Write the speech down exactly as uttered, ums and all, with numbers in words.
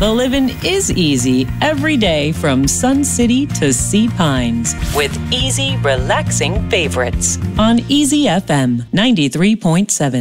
the living is easy every day from Sun City to Sea Pines with easy, relaxing favorites on Easy F M ninety-three point seven.